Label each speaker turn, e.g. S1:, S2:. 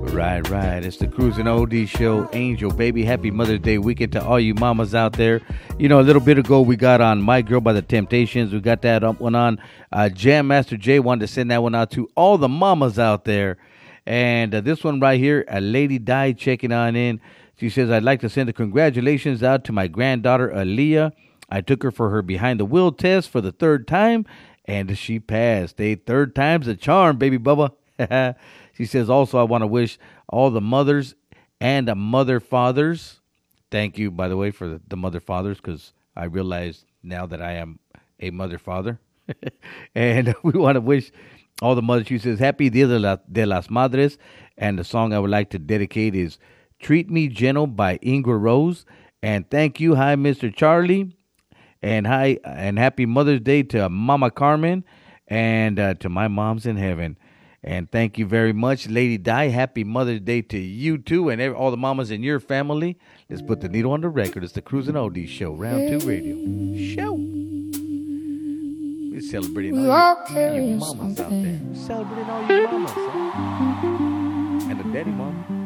S1: Right, right. It's the Cruising OD Show. Angel, baby, happy Mother's Day weekend to all you mamas out there. You know, a little bit ago, we got on My Girl by the Temptations. We got that one on. Jam Master Jay wanted to send that one out to all the mamas out there. And this one right here, a Lady Di checking on in. She says, I'd like to send a congratulations out to my granddaughter, Aaliyah. I took her for her behind the wheel test for the third time, and she passed. Third time's a charm, baby Bubba. She says, also, I want to wish all the mothers and the mother fathers. Thank you, by the way, for the mother fathers, because I realize now that I am a mother father. And we want to wish all the mothers. She says, Happy Dia de las Madres. And the song I would like to dedicate is Treat Me Gentle by Ingrid Rose. And thank you. Hi, Mr. Charlie. And hi, and happy Mother's Day to Mama Carmen and to my moms in heaven. And thank you very much, Lady Di. Happy Mother's Day to you, too, and all the mamas in your family. Let's put the needle on the record. It's the Cruising Oldies Show, Round 2 Radio. Show. We're celebrating all your mamas out there. We're celebrating all your mamas. Huh? And the daddy mama.